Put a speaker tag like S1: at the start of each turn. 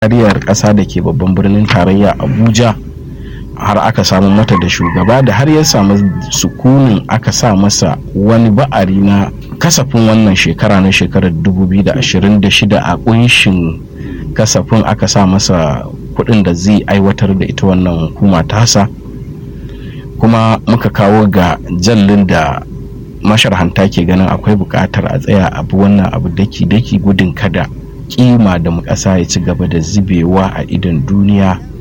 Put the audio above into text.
S1: sakatariyar ƙasa da ke babban birnin tarayya Abuja, har aka samu mata da shugaba da har ya samu sukunin aka sa masa wani ba'ari na kasafin wannan shekara na shekarar 2026. A kunshin kasafin aka sa masa kuɗin da zai aiwatar da ita wannan hukuma tasa, kuma muka kawo ga jallin da masharhanta ke ganin akwai buƙatar a tsaya abu wannan abu daki-daki gudun kada kima da ƙasa ya ci gaba da zubewa a idon duniya